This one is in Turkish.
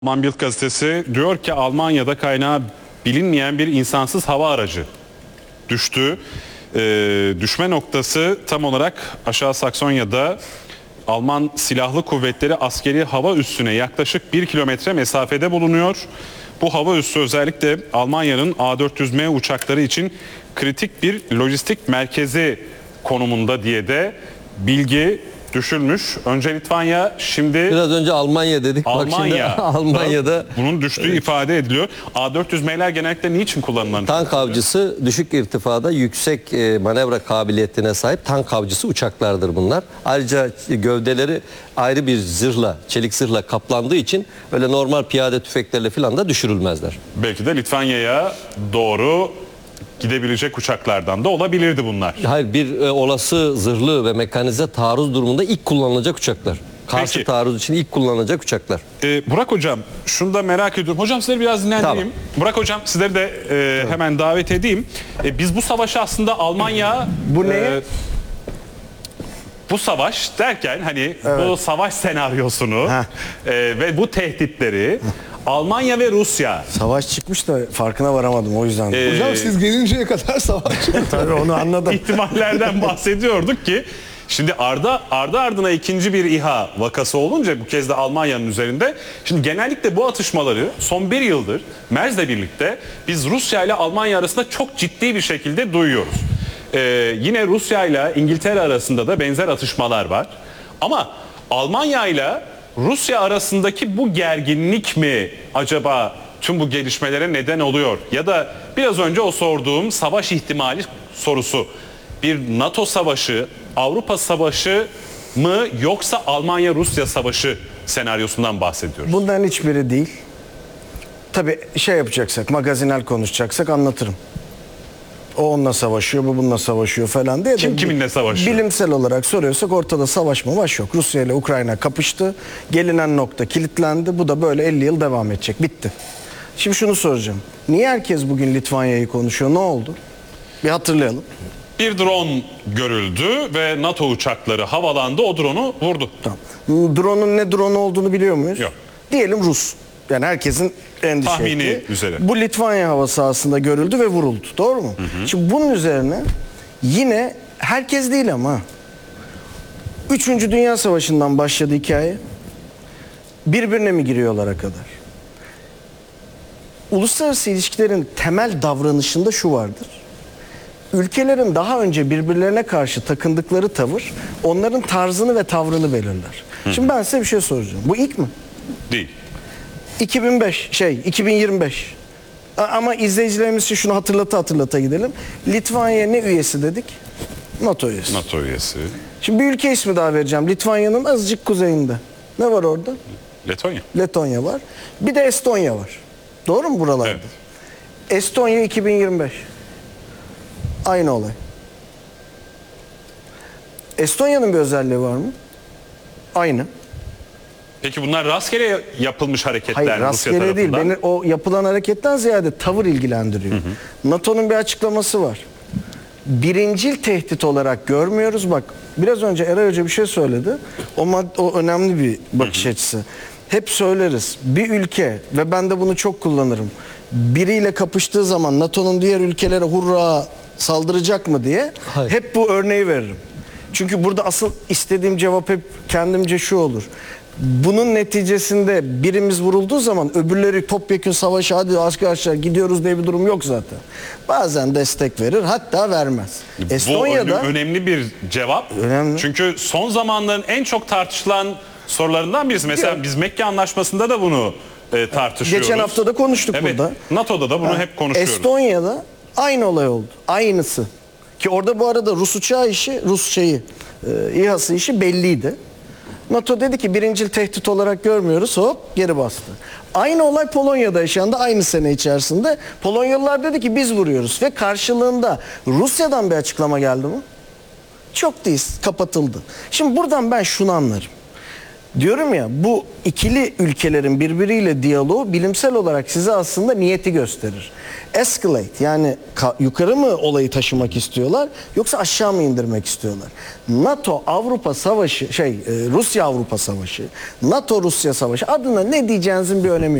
Alman Bild gazetesi diyor ki Almanya'da kaynağı bilinmeyen bir insansız hava aracı düştü. Düşme noktası tam olarak Aşağı Saksonya'da Alman Silahlı Kuvvetleri askeri hava üssüne yaklaşık 1 kilometre mesafede bulunuyor. Bu hava üssü özellikle Almanya'nın A400M uçakları için kritik bir lojistik merkezi konumunda diye de bilgi düşülmüş. Önce Litvanya, şimdi biraz önce Almanya dedik. Almanya. Bak şimdi Almanya'da bunun düştüğü ifade ediliyor. A400M'ler genellikle niçin kullanılan? tank avcısı düşük irtifada yüksek manevra kabiliyetine sahip tank avcısı uçaklardır bunlar. Ayrıca gövdeleri ayrı bir zırhla, çelik zırhla kaplandığı için öyle normal piyade tüfeklerle falan da düşürülmezler. Belki de Litvanya'ya doğru gidebilecek uçaklardan da olabilirdi bunlar. Hayır, bir olası zırhlı ve mekanize taarruz durumunda ilk kullanılacak uçaklar. Karşı Peki. taarruz için ilk kullanılacak uçaklar. Burak Hocam, şunu da merak ediyorum. Hocam sizleri biraz dinlendireyim. Tamam. Burak Hocam sizleri de hemen davet edeyim. Biz bu savaşı aslında Almanya... Bu ne? Bu savaş derken hani bu savaş senaryosunu ve bu tehditleri Almanya ve Rusya... Savaş çıkmış da farkına varamadım o yüzden. Hocam siz gelinceye kadar savaş. Tabii onu anladım. ihtimallerden bahsediyorduk ki şimdi ardına ikinci bir İHA vakası olunca bu kez de Almanya'nın üzerinde. Şimdi genellikle bu atışmaları son bir yıldır MERS'le birlikte biz Rusya ile Almanya arasında çok ciddi bir şekilde duyuyoruz. Yine Rusya ile İngiltere arasında da benzer atışmalar var. Ama Almanya ile Rusya arasındaki bu gerginlik mi acaba tüm bu gelişmelere neden oluyor? Ya da biraz önce o sorduğum savaş ihtimali sorusu, bir NATO savaşı, Avrupa savaşı mı yoksa Almanya-Rusya savaşı senaryosundan bahsediyoruz? Bunların hiçbiri değil. Tabii şey yapacaksak, magazinel konuşacaksak anlatırım. O onunla savaşıyor, bu bununla savaşıyor falan diye. Kim kiminle savaşıyor? Bilimsel olarak soruyorsak ortada savaşma baş yok. Rusya ile Ukrayna kapıştı. Gelinen nokta kilitlendi. Bu da böyle 50 yıl devam edecek. Bitti. Şimdi şunu soracağım. Niye herkes bugün Litvanya'yı konuşuyor? Ne oldu? Bir hatırlayalım. Bir drone görüldü ve NATO uçakları havalandı, o drone'u vurdu. Tamam. Drone'un ne drone olduğunu biliyor muyuz? Yok. Diyelim Rus. Yani herkesin endişe Tahmini ettiği. üzere. Bu Litvanya hava sahasında görüldü ve vuruldu. Doğru mu? Şimdi bunun üzerine yine herkes değil ama 3. Dünya Savaşı'ndan başladı hikaye. Birbirine mi giriyorlara kadar? Uluslararası ilişkilerin temel davranışında şu vardır. Ülkelerin daha önce birbirlerine karşı takındıkları tavır onların tarzını ve tavrını belirler. Şimdi ben size bir şey soracağım. Bu ilk mi? Değil. 2025. Ama izleyicilerimiz için şunu hatırlata gidelim. Litvanya ne üyesi dedik? NATO üyesi. NATO üyesi. Şimdi bir ülke ismi daha vereceğim. Litvanya'nın azıcık kuzeyinde. Ne var orada? Letonya. Letonya var. Bir de Estonya var. Doğru mu buralarda? Evet. Estonya 2025. Aynı olay. Estonya'nın bir özelliği var mı? Aynı. Peki bunlar rastgele yapılmış hareketler Hayır, Rusya rastgele tarafından? değil. Beni o yapılan hareketten ziyade tavır ilgilendiriyor. NATO'nun bir açıklaması var. Birincil tehdit olarak görmüyoruz. Bak biraz önce Eray Hoca bir şey söyledi. O önemli bir bakış açısı. Hep söyleriz. Bir ülke ve ben de bunu çok kullanırım. Biriyle kapıştığı zaman NATO'nun diğer ülkelere hurra saldıracak mı diye hep bu örneği veririm. Çünkü burada asıl istediğim cevap hep kendimce şu olur. Bunun neticesinde birimiz vurulduğu zaman öbürleri topyekün savaşa hadi arkadaşlar gidiyoruz diye bir durum yok zaten. Bazen destek verir, hatta vermez. Estonya'da Bu önemli bir cevap. Önemli. Çünkü son zamanların en çok tartışılan sorularından birisi. Mesela Yok. biz Mekke Anlaşması'nda da bunu tartışıyoruz. geçen hafta da konuştuk Evet, burada. NATO'da da bunu hep konuşuyoruz. Estonya'da aynı olay oldu. Aynısı. Ki orada bu arada Rus uçağı işi, İHA'sı işi belliydi. NATO dedi ki birincil tehdit olarak görmüyoruz, hop geri bastı. Aynı olay Polonya'da yaşandı aynı sene içerisinde. Polonyalılar dedi ki biz vuruyoruz ve karşılığında Rusya'dan bir açıklama geldi mi? Çok değil, kapatıldı. Şimdi buradan ben şunu anlarım. Diyorum ya, bu ikili ülkelerin birbiriyle diyaloğu bilimsel olarak size aslında niyeti gösterir. Escalate, yani yukarı mı olayı taşımak istiyorlar yoksa aşağı mı indirmek istiyorlar? NATO Avrupa Savaşı, Rusya Avrupa Savaşı, NATO Rusya Savaşı, adına ne diyeceğinizin bir önemi yok.